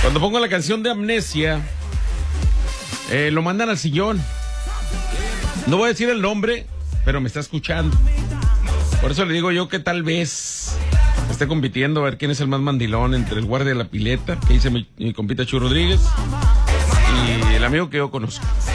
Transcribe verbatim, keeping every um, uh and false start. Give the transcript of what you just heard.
Cuando pongo la canción de Amnesia, eh, lo mandan al sillón. No voy a decir el nombre, pero me está escuchando. Por eso le digo yo que tal vez esté compitiendo a ver quién es el más mandilón entre el guardia de la pileta, que dice mi, mi compita Chu Rodríguez, y el amigo que yo conozco.